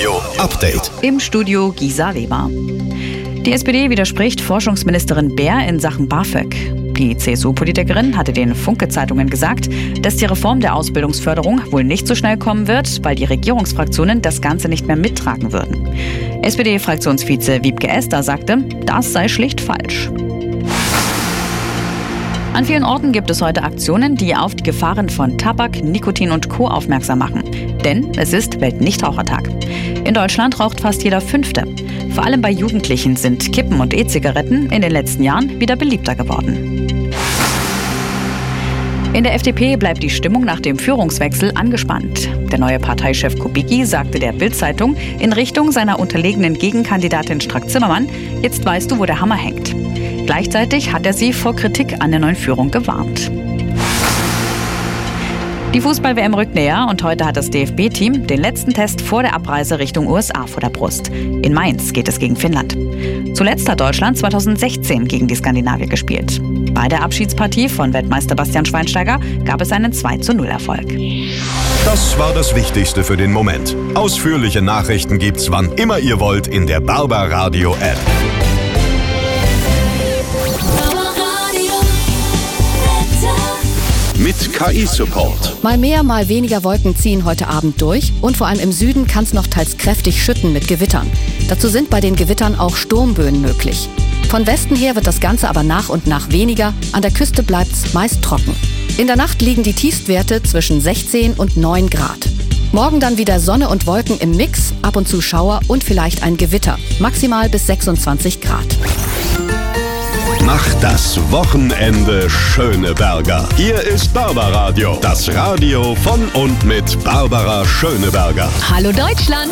Radio Update. Im Studio Gisa Weber. Die SPD widerspricht Forschungsministerin Baer in Sachen BAföG. Die CSU-Politikerin hatte den Funke-Zeitungen gesagt, dass die Reform der Ausbildungsförderung wohl nicht so schnell kommen wird, weil die Regierungsfraktionen das Ganze nicht mehr mittragen würden. SPD-Fraktionsvize Wiebke Esder sagte, das sei schlicht falsch. An vielen Orten gibt es heute Aktionen, die auf die Gefahren von Tabak, Nikotin und Co. aufmerksam machen. Denn es ist Weltnichtrauchertag. In Deutschland raucht fast jeder Fünfte. Vor allem bei Jugendlichen sind Kippen und E-Zigaretten in den letzten Jahren wieder beliebter geworden. In der FDP bleibt die Stimmung nach dem Führungswechsel angespannt. Der neue Parteichef Kubicki sagte der Bild-Zeitung in Richtung seiner unterlegenen Gegenkandidatin Strack-Zimmermann, jetzt weißt du, wo der Hammer hängt. Gleichzeitig hat er sie vor Kritik an der neuen Führung gewarnt. Die Fußball-WM rückt näher und heute hat das DFB-Team den letzten Test vor der Abreise Richtung USA vor der Brust. In Mainz geht es gegen Finnland. Zuletzt hat Deutschland 2016 gegen die Skandinavier gespielt. Bei der Abschiedspartie von Weltmeister Bastian Schweinsteiger gab es einen 2:0-Erfolg. Das war das Wichtigste für den Moment. Ausführliche Nachrichten gibt's wann immer ihr wollt in der Barbaradio-App. Mit KI-Support. Mal mehr, mal weniger Wolken ziehen heute Abend durch und vor allem im Süden kann es noch teils kräftig schütten mit Gewittern. Dazu sind bei den Gewittern auch Sturmböen möglich. Von Westen her wird das Ganze aber nach und nach weniger, an der Küste bleibt's meist trocken. In der Nacht liegen die Tiefstwerte zwischen 16 und 9 Grad. Morgen dann wieder Sonne und Wolken im Mix, ab und zu Schauer und vielleicht ein Gewitter, maximal bis 26 Grad. Macht das Wochenende Schöneberger. Hier ist Barbaradio, das Radio von und mit Barbara Schöneberger. Hallo Deutschland!